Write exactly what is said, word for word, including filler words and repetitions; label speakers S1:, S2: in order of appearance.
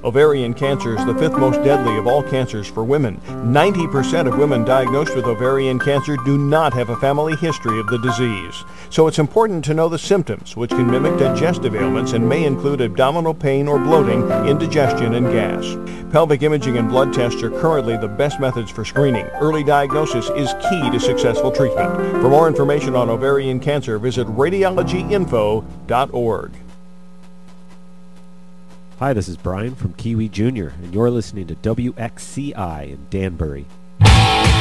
S1: Ovarian cancer is the fifth most deadly of all cancers for women. ninety percent of women diagnosed with ovarian cancer do not have a family history of the disease. So it's important to know the symptoms, which can mimic digestive ailments and may include abdominal pain or bloating, indigestion, and gas. Pelvic imaging and blood tests are currently the best methods for screening. Early diagnosis is key to successful treatment. For more information on ovarian cancer, visit radiology info dot org.
S2: Hi, this is Brian from Kiwi Junior, and you're listening to W X C I in Danbury.